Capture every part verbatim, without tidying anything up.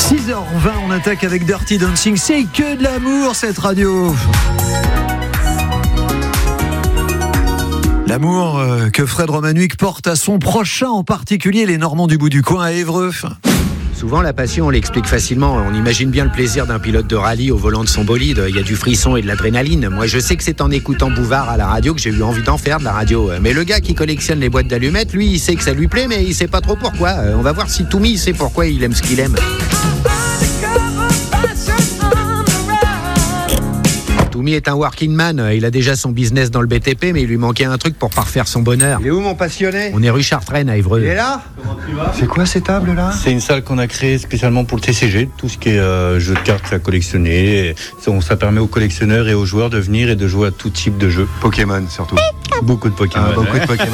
six heures vingt, on attaque avec Dirty Dancing. C'est que de l'amour, cette radio. L'amour euh, que Fred Romanuik porte à son prochain, en particulier les Normands du bout du coin à Évreux. Souvent, la passion, on l'explique facilement. On imagine bien le plaisir d'un pilote de rallye au volant de son bolide. Il y a du frisson et de l'adrénaline. Moi, je sais que c'est en écoutant Bouvard à la radio que j'ai eu envie d'en faire de la radio. Mais le gars qui collectionne les boîtes d'allumettes, lui, il sait que ça lui plaît, mais il sait pas trop pourquoi. On va voir si Toumi sait pourquoi il aime ce qu'il aime. Toumi est un working man, il a déjà son business dans le B T P, mais il lui manquait un truc pour parfaire son bonheur. Il est où mon passionné ? On est rue Chartraine à Évreux. Il est là ? Comment tu vas ? C'est quoi ces tables là ? C'est une salle qu'on a créée spécialement pour le T C G, tout ce qui est euh, jeux de cartes à collectionner. Et ça, ça permet aux collectionneurs et aux joueurs de venir et de jouer à tout type de jeux. Pokémon surtout. Beaucoup de Pokémon. Ah, beaucoup hein. de Pokémon.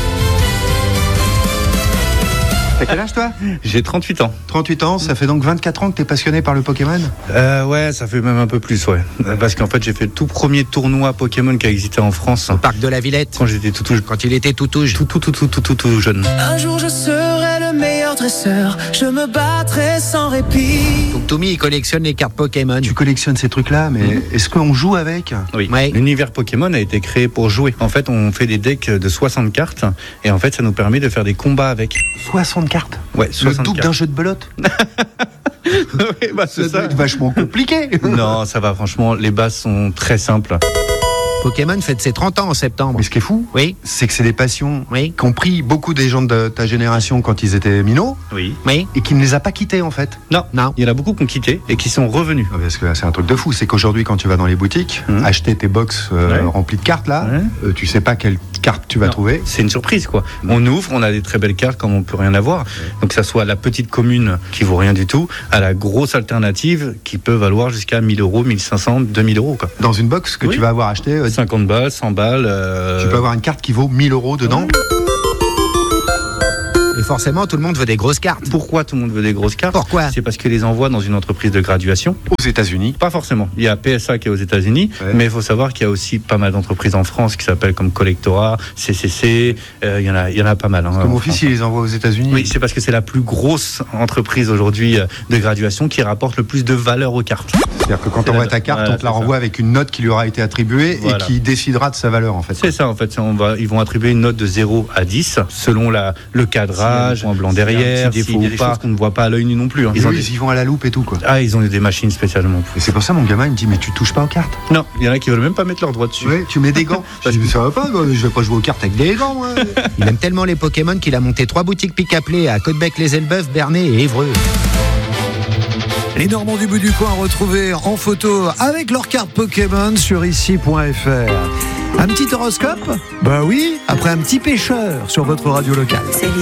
T'as quel âge toi ? J'ai trente-huit ans. trente-huit ans, ça fait donc vingt-quatre ans que t'es passionné par le Pokémon ? Euh, ouais, ça fait même un peu plus, ouais. Parce qu'en fait, j'ai fait le tout premier tournoi Pokémon qui a existé en France. Au parc de la Villette. Quand j'étais tout, tout, Quand il était tout touche. tout, tout, tout, tout, tout, tout, tout jeune. Un jour je serai le meilleur dresseur, je me battrai sans répit. Donc Toumi, il collectionne les cartes Pokémon. Tu collectionnes ces trucs là, mais mmh. est-ce qu'on joue avec ? Oui. Ouais. L'univers Pokémon a été créé pour jouer. En fait, on fait des decks de soixante cartes et en fait, ça nous permet de faire des combats avec. soixante cartes ? Ouais, Le soixante double cartes. d'un jeu de belote ? Oui, bah, c'est Ça doit ça. être vachement compliqué. Non, ça va, franchement, les bases sont très simples. Pokémon fête ses trente ans en septembre. Mais ce qui est fou, Oui, c'est que c'est des passions oui, qu'ont pris beaucoup des gens de ta génération quand ils étaient minots Oui. oui. et qui ne les a pas quittés en fait. Non, Non. il y en a beaucoup qui ont quitté et qui sont revenus. Ah, parce que c'est un truc de fou, c'est qu'aujourd'hui quand tu vas dans les boutiques, Mmh. acheter tes box euh, Ouais. remplies de cartes là, Ouais. euh, tu sais pas quelle carte tu vas Non. trouver. C'est une surprise, quoi. On ouvre, on a des très belles cartes comme on peut rien avoir. Donc, que ça soit la petite commune qui vaut rien du tout, à la grosse alternative qui peut valoir jusqu'à mille euros, mille cinq cents, deux mille euros, quoi. Dans une box que Oui. tu vas avoir acheté, euh, cinquante balles, cent balles. euh, tu peux avoir une carte qui vaut mille euros dedans. Et forcément, tout le monde veut des grosses cartes. Pourquoi tout le monde veut des grosses cartes ? Pourquoi ? C'est parce qu'ils les envoient dans une entreprise de graduation. Aux États-Unis. Pas forcément. Il y a P S A qui est aux États-Unis, Ouais. mais il faut savoir qu'il y a aussi pas mal d'entreprises en France qui s'appellent comme Collectora, C C C. euh, Il y en a, il y en a pas mal. Hein, Parce que en mon France. fils il les envoie aux États-Unis. Oui, c'est parce que c'est la plus grosse entreprise aujourd'hui euh, de graduation qui rapporte le plus de valeur aux cartes. C'est-à-dire que quand C'est on envoie la- ta carte, voilà, on te la c'est renvoie ça. avec une note qui lui aura été attribuée Voilà. et qui décidera de sa valeur en fait. C'est ça en fait, c'est- on va, ils vont attribuer une note de zéro à dix selon la, le cadrage, en blanc derrière, s'il y a un petit s'il y a défaut des ou pas. choses qu'on ne voit pas à l'œil nu non plus. hein. Ils, Ils ont ils des- y vont à la loupe et tout quoi. Ah, ils ont des machines spécialement. Et c'est pour ça mon gamin il me dit mais tu touches pas aux cartes. Non, il y en a qui veulent même pas mettre leur doigt dessus. Ouais, tu mets des gants. Parce Je dis, ça va pas, moi, je vais pas jouer aux cartes avec des gants moi. Il aime tellement les Pokémon qu'il a monté trois boutiques pick-up-lay à Côtebec-les-Elbeuf, Bernay et Évreux. Les Normands du bout du coin retrouvés en photo avec leurs cartes Pokémon sur ici point f r. Un petit horoscope ? Bah oui, après un petit pêcheur sur votre radio locale.